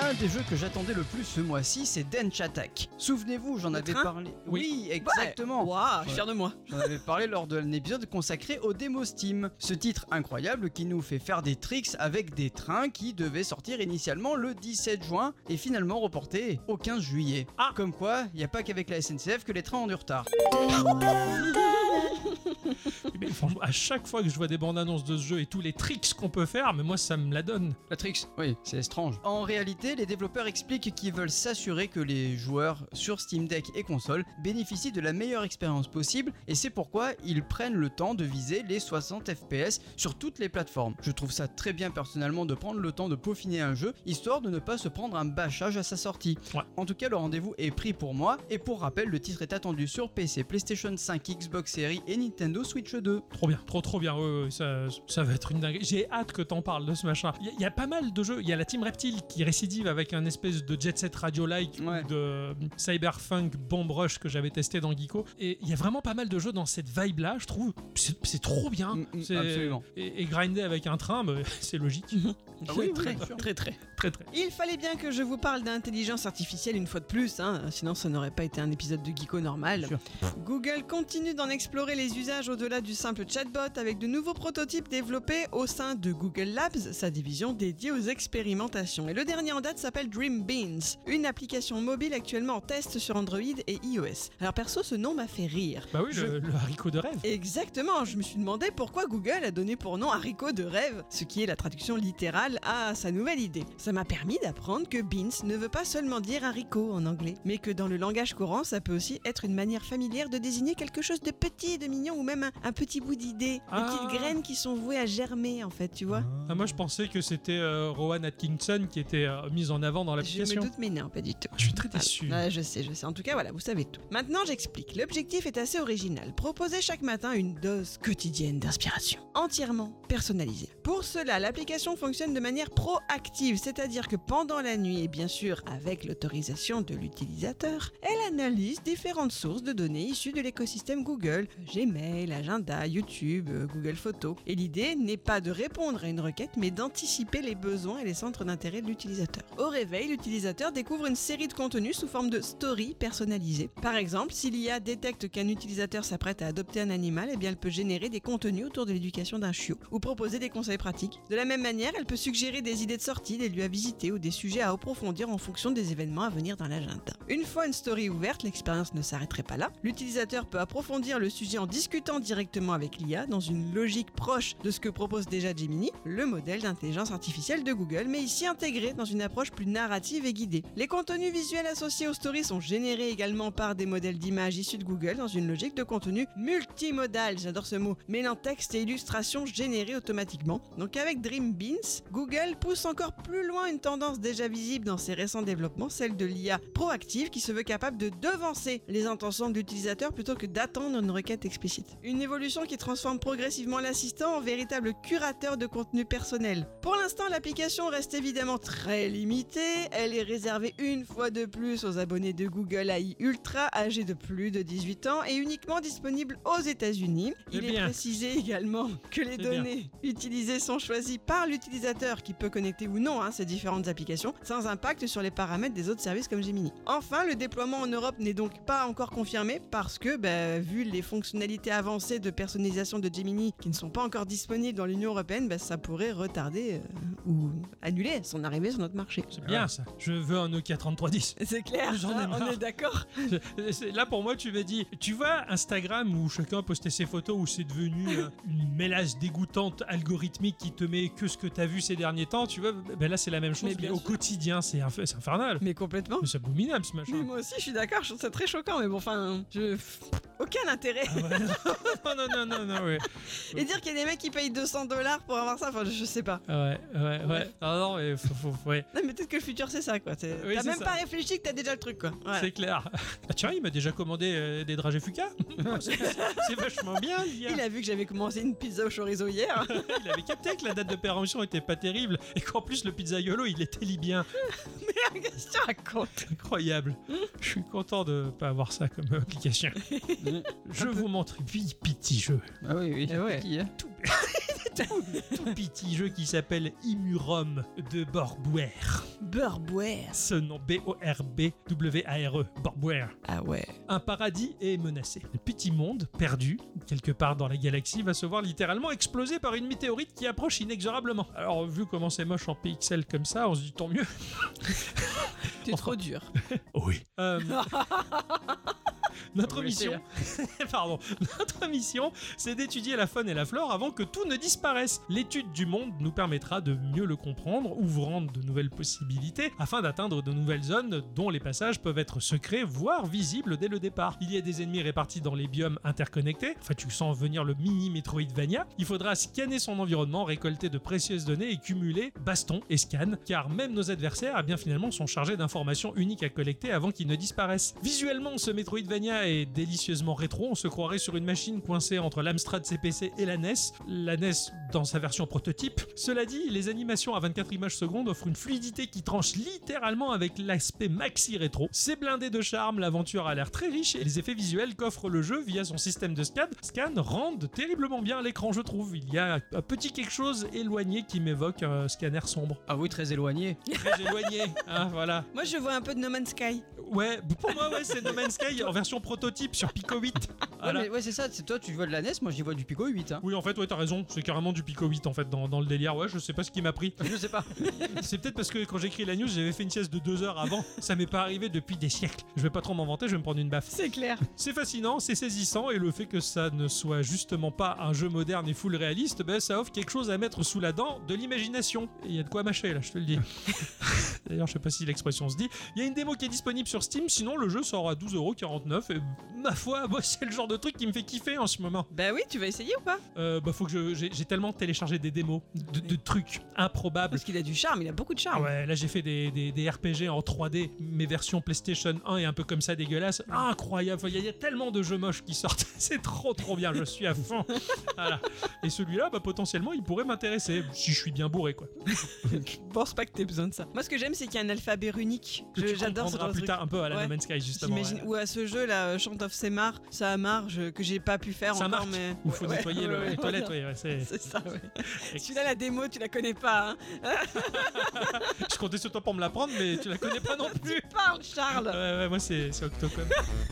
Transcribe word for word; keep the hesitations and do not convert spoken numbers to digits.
Un des jeux que j'attendais le plus ce mois-ci, c'est Dench Attack. Souvenez-vous, j'en Le avais train parlé. Oui. Oui, exactement. Ouais. Waouh, je suis fier de moi. J'en avais parlé lors d'un épisode consacré au démo Steam. Ce titre incroyable qui nous fait faire des tricks avec des trains qui devaient sortir initialement le dix-sept juin et finalement reportés au quinze juillet. Ah. Comme quoi, il n'y a pas qu'avec la S N C F que les trains ont du retard. Mais franchement, à chaque fois que je vois des bandes annonces de ce jeu et tous les tricks qu'on peut faire, mais moi ça me la donne. La tricks, oui, c'est étrange. En réalité, les développeurs expliquent qu'ils veulent s'assurer que les joueurs sur Steam Deck et console bénéficient de la meilleure expérience possible et c'est pourquoi ils prennent le temps de viser les soixante F P S sur toutes les plateformes. Je trouve ça très bien personnellement de prendre le temps de peaufiner un jeu histoire de ne pas se prendre un bâchage à sa sortie. Ouais. En tout cas, le rendez-vous est pris pour moi et pour rappel, le titre est attendu sur P C, PlayStation cinq, Xbox Series et Nintendo Switch deux. Trop bien, trop trop bien, ouais, ouais, ça, ça va être une dinguerie. J'ai hâte que t'en parles de ce machin. Il y, y a pas mal de jeux, il y a la Team Reptile qui récidive avec un espèce de Jet Set Radio-like Ouais. ou de Cyberpunk Bomb Rush que j'avais testé dans Geeko. Et il y a vraiment pas mal de jeux dans cette vibe-là, je trouve. C'est, c'est trop bien. Mm, mm, C'est- absolument. Et, et grinder avec un train, bah, c'est logique. Ah oui, très, bien sûr. très, très. Très très. Il fallait bien que je vous parle d'intelligence artificielle une fois de plus, hein, sinon ça n'aurait pas été un épisode de Geeko normal. Bien sûr. Google continue d'en explorer les usages au-delà du simple chatbot avec de nouveaux prototypes développés au sein de Google Labs, sa division dédiée aux expérimentations. Et le dernier en date s'appelle Dream Beans, une application mobile actuellement en test sur Android et iOS. Alors perso, ce nom m'a fait rire. Bah oui, Je- le, le haricot de rêve. Exactement, je me suis demandé pourquoi Google a donné pour nom haricot de rêve, ce qui est la traduction littérale à sa nouvelle idée. Ça m'a permis d'apprendre que beans ne veut pas seulement dire haricot en anglais, mais que dans le langage courant, ça peut aussi être une manière familière de désigner quelque chose de petit et de mignon ou même un, un petit bout d'idée, Ah. des petites graines qui sont vouées à germer en fait, tu vois. Ah, moi je pensais que c'était euh, Rowan Atkinson qui était euh, mise en avant dans Je l'application. me doute, mais non, pas du tout. Je suis très déçu. Ah, je sais, je sais. En tout cas, voilà, vous savez tout. Maintenant, j'explique. L'objectif est assez original. Proposer chaque matin une dose quotidienne d'inspiration, entièrement personnalisée. Pour cela, l'application fonctionne de manière proactive, c'est-à-dire que pendant la nuit, et bien sûr avec l'autorisation de l'utilisateur, elle analyse différentes sources de données issues de l'écosystème Google, Gmail, Agenda, YouTube, euh, Google Photos. Et l'idée n'est pas de répondre à une requête, mais d'anticiper les besoins et les centres d'intérêt de l'utilisateur. Au réveil, l'utilisateur découvre une série de contenus sous forme de story personnalisés. Par exemple, si l'I A détecte qu'un utilisateur s'apprête à adopter un animal, eh bien elle peut générer des contenus autour de l'éducation d'un chiot ou proposer des conseils pratiques. De la même manière, elle peut suggérer des idées de sortie, des lieux à visiter ou des sujets à approfondir en fonction des événements à venir dans l'agenda. Une fois une story ouverte, l'expérience ne s'arrêterait pas là. L'utilisateur peut approfondir le sujet en discutant directement avec l'I A dans une logique proche de ce que propose déjà Gemini, le modèle d'intelligence artificielle de Google, mais ici intégré dans une approche plus narrative et guidée. Les contenus visuels associés aux stories sont générés également par des modèles d'images issus de Google dans une logique de contenu multimodal, j'adore ce mot, mêlant texte et illustrations générées automatiquement. Donc avec Dream Beans, Google pousse encore plus loin une tendance déjà visible dans ses récents développements, celle de l'I A proactive qui se veut capable de devancer les intentions de l'utilisateur plutôt que d'attendre une requête explicite. Une évolution qui transforme progressivement l'assistant en véritable curateur de contenu personnel. Pour l'instant, l'application reste évidemment très limitée, elle est réservée une fois de plus aux abonnés de Google A I Ultra âgés de plus de dix-huit ans et uniquement disponible aux États-Unis. Il C'est est bien. précisé également que les C'est données utilisées sont choisies par l'utilisateur qui peut connecter ou non hein, ces différentes applications sans impact sur les paramètres des autres services comme Gemini. Enfin, le déploiement en Europe n'est donc pas encore confirmé parce que, bah, vu les fonctionnalités avancées de personnalisation de Gemini qui ne sont pas encore disponibles dans l'Union Européenne, bah, ça pourrait retarder euh, ou annuler son arrivée sur notre marché. C'est bien ça. Je veux un Nokia trente-trois dix. C'est clair, J'en ai hein, on marre. est d'accord. C'est- c'est- Là pour moi tu m'as dit, tu vois Instagram où chacun postait ses photos où c'est devenu euh, une mélasse dégoûtante algorithmique qui te met que ce que t'as vu ces derniers temps, tu vois, ben là c'est la même chose, Mais mais, bien au sûr. quotidien c'est inf- c'est infernal. Mais complètement. Mais c'est abominable ce machin. Mais moi aussi, je suis d'accord, je trouve ça très choquant, mais bon, enfin, je... aucun intérêt. Ah ouais, non, non, non, non, non, ouais. Et dire qu'il y a des mecs qui payent deux cents dollars pour avoir ça, enfin, je sais pas. Ah ouais, ouais, ouais. Ah non, mais faut, faut, ouais. Non, mais peut-être que le futur, c'est ça, quoi. C'est- Oui, T'as c'est même ça. pas réfléchi que t'as déjà le truc, quoi. Voilà. C'est clair. Ah tiens, il m'a déjà commandé euh, des dragées Fuka. c'est, c'est vachement bien, l'I A. Il a vu que j'avais commencé une pizza au chorizo hier. Il avait capté que la date de péremption était pas terrible et qu'en plus le pizzaiolo il était libyen. Mais qu'est-ce que tu racontes? Incroyable. Je suis content de pas avoir ça comme application. Je vous montre huit petits jeux. Ah oui, oui. Eh ouais. Qui, hein tout, tout petit jeu qui s'appelle Immurom de Borbouer. Beurboire. Ce nom B O R B W A R E, Borbouer. Ah ouais. Un paradis est menacé. Le petit monde, perdu, quelque part dans la galaxie, va se voir littéralement exploser par une météorite qui approche inexorablement. Alors, vu comment c'est moche en pixels comme ça, on se dit tant mieux. T'es trop dur. Oui. Euh, Notre Vous mission, pardon, notre mission, c'est d'étudier la faune et la flore avant que tout ne disparaisse. L'étude du monde nous permettra de mieux le comprendre, ouvrant de nouvelles possibilités, afin d'atteindre de nouvelles zones dont les passages peuvent être secrets, voire visibles dès le départ. Il y a des ennemis répartis dans les biomes interconnectés. Enfin, tu sens venir le mini Metroidvania. Il faudra scanner son environnement, récolter de précieuses données et cumuler bastons et scans, car même nos adversaires, eh bien finalement, sont chargés d'informations uniques à collecter avant qu'ils ne disparaissent. Visuellement, ce Metroidvania est délicieusement rétro, on se croirait sur une machine coincée entre l'Amstrad C P C et la N E S, la N E S dans sa version prototype. Cela dit, les animations à vingt-quatre images secondes offrent une fluidité qui tranche littéralement avec l'aspect maxi rétro. C'est blindé de charme, l'aventure a l'air très riche et les effets visuels qu'offre le jeu via son système de scan, scan rendent terriblement bien l'écran, je trouve. Il y a un petit quelque chose éloigné qui m'évoque un scanner sombre. Ah oui, très éloigné. Très éloigné, hein, voilà. Moi, je vois un peu de No Man's Sky. Ouais, pour moi, ouais, c'est No Man's Sky en version prototype sur Pico huit. Voilà. Ouais, mais ouais, c'est ça, c'est toi tu vois de la N E S, moi j'y vois du Pico huit. Hein. Oui, en fait, ouais, t'as raison, c'est carrément du Pico huit en fait dans, dans le délire. Ouais, je sais pas ce qui m'a pris. Je sais pas. C'est peut-être parce que quand j'ai écrit la news, j'avais fait une sieste de deux heures avant. Ça m'est pas arrivé depuis des siècles. Je vais pas trop m'en vanter, je vais me prendre une baffe. C'est clair. C'est fascinant, c'est saisissant, et le fait que ça ne soit justement pas un jeu moderne et full réaliste, ben, ça offre quelque chose à mettre sous la dent de l'imagination. Et il y a de quoi mâcher là, je te le dis. D'ailleurs, je sais pas si l'expression se dit. Il y a une démo qui est disponible sur Steam, sinon le jeu sort à douze euros quarante-neuf. Et ma foi, moi, c'est le genre de truc qui me fait kiffer en ce moment. Bah oui, tu vas essayer ou pas? Euh, bah, faut que je. J'ai, j'ai tellement téléchargé des démos de, de trucs improbables. Parce qu'il a du charme, il a beaucoup de Ah charme. ouais, là j'ai fait des, des, des R P G en trois D, mes versions PlayStation un et un peu comme ça dégueulasse. Incroyable, il y, a- il y a tellement de jeux moches qui sortent, c'est trop trop bien, je suis à fond. Voilà. Et celui-là, bah, potentiellement, il pourrait m'intéresser, si je suis bien bourré quoi. Je pense pas que t'aies besoin de ça. Moi, ce que j'aime, c'est qu'il y a un alphabet runique. Que Je- tu J'adore ce comprendras genre de plus truc. tard un peu à la Ouais. No Man's Sky justement. J'imagine. ouais. Ou à ce jeu là, Chant of Semar, ça a marge que j'ai pas pu faire Ça encore, marque, mais. où il faut Ouais, nettoyer ouais, le- ouais, les ouais. toilettes, ouais, ouais, c'est... C'est ça, ouais. Celui-là, la démo, tu la connais pas, hein. Je comptais sur toi pour me la prendre, mais tu la connais pas non plus. Parle, Charles. Ouais, ouais, moi c'est, c'est Octocom.